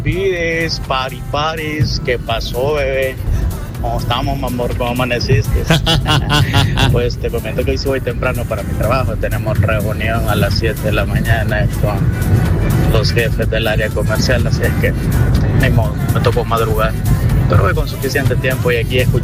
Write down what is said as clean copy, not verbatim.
Pides, paris, ¿qué pasó, bebé? ¿Cómo estamos, mi amor? ¿Cómo amaneciste? Pues te comento que hoy sí voy temprano para mi trabajo. Tenemos reunión a las 7 de la mañana con los jefes del área comercial, así es que ni modo, me tocó madrugar. Pero voy con suficiente tiempo y aquí escucho